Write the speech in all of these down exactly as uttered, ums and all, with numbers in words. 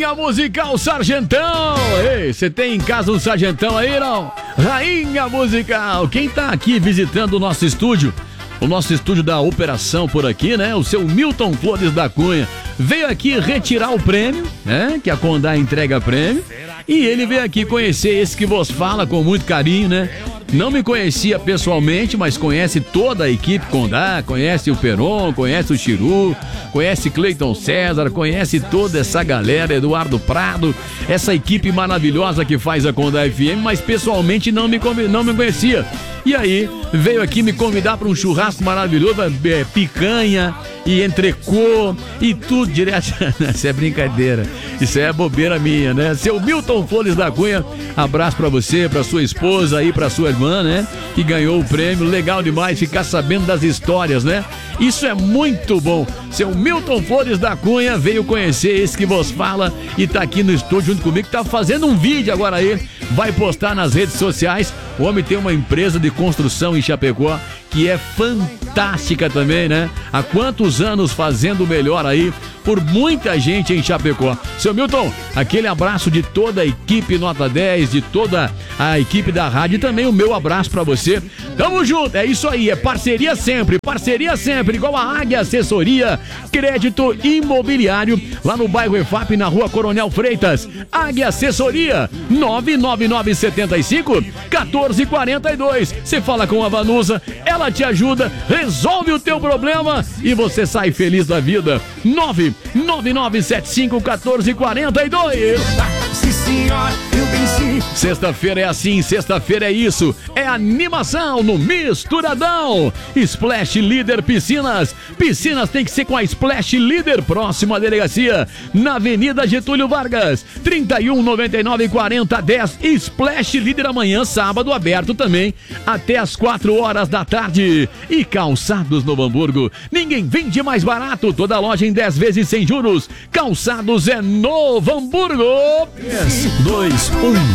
Rainha Musical Sargentão. Ei, você tem em casa um sargentão aí, não? Rainha Musical. Quem tá aqui visitando o nosso estúdio, o nosso estúdio da operação por aqui, né? O seu Milton Flores da Cunha veio aqui retirar o prêmio, né? Que a Condá entrega prêmio. E ele veio aqui conhecer esse que vos fala com muito carinho, né? Não me conhecia pessoalmente, mas conhece toda a equipe Condá, conhece o Peron, conhece o Chiru, conhece Cleiton César, conhece toda essa galera, Eduardo Prado, essa equipe maravilhosa que faz a Condá F M, mas pessoalmente não me, não me conhecia. E aí, veio aqui me convidar para um churrasco maravilhoso, é, picanha e entrecô e tudo direto. Isso é brincadeira, isso é bobeira minha, né? Seu Milton Flores da Cunha, abraço pra você, pra sua esposa e pra sua irmã, né? Que ganhou o prêmio, legal demais ficar sabendo das histórias, né? Isso é muito bom. Seu Milton Flores da Cunha veio conhecer esse que vos fala e tá aqui no estúdio junto comigo, tá fazendo um vídeo agora aí, vai postar nas redes sociais. O homem tem uma empresa de construção em Chapecó que é fantástica também, né? Há quantos anos fazendo o melhor aí por muita gente em Chapecó. Seu Milton, aquele abraço de toda a equipe Nota dez, de toda a equipe da rádio e também o meu abraço pra você. Tamo junto, é isso aí, é parceria sempre, parceria sempre, igual a Águia Assessoria, crédito imobiliário, lá no bairro E F A P, na rua Coronel Freitas. Águia Assessoria, nove nove nove sete cinco, um quatro quatro dois. Você fala com a Vanusa, ela te ajuda, resolve o teu problema e você sai feliz da vida. nove nove nove sete cinco, um quatro quatro dois. Sim, senhor, eu venci. Sexta-feira é assim, sexta-feira é isso. É animação no Misturadão. Splash Líder Piscinas. Piscinas tem que ser com a Splash Líder. Próxima delegacia, na Avenida Getúlio Vargas, trinta e um, noventa e nove, quarenta, dez. Splash Líder amanhã, sábado, aberto também, até as quatro horas da tarde. E Calçados Novo Hamburgo. Ninguém vende mais barato. Toda loja em dez vezes sem juros. Calçados é Novo Hamburgo. três, dois,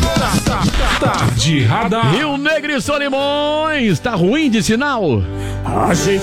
um. Tarde Radar. Rio Negro e Solimões. Tá ruim de sinal? A gente